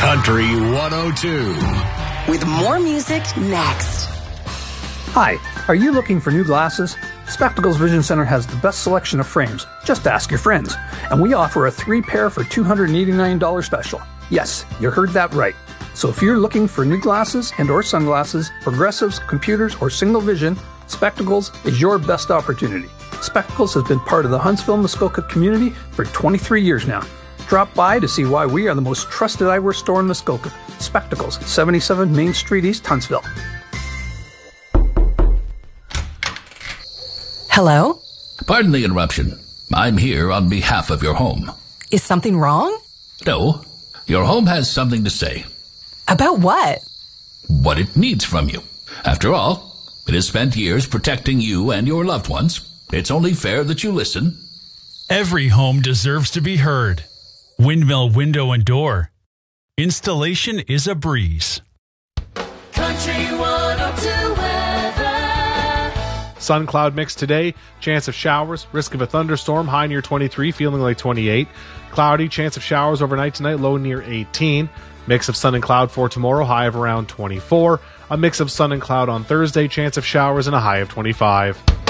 Country 102. With more music next. Hi, are you looking for new glasses? Spectacles Vision Center has the best selection of frames. Just ask your friends. And we offer a 3-pair for $289 special. Yes, you heard that right. So if you're looking for new glasses and or sunglasses, progressives, computers, or single vision, Spectacles is your best opportunity. Spectacles has been part of the Huntsville-Muskoka community for 23 years now. Drop by to see why we are the most trusted eyewear store in Muskoka. Spectacles, 77 Main Street East, Huntsville. Hello? Pardon the interruption. I'm here on behalf of your home. Is something wrong? No. Your home has something to say. About what? What it needs from you. After all, it has spent years protecting you and your loved ones. It's only fair that you listen. Every home deserves to be heard. Windmill Window and Door. Installation is a breeze. Country 102 weather. Sun cloud mix today. Chance of showers. Risk of a thunderstorm. High near 23, feeling like 28. Cloudy. Chance of showers overnight tonight. Low near 18. Mix of sun and cloud for tomorrow. High of around 24. A mix of sun and cloud on Thursday. Chance of showers and a high of 25.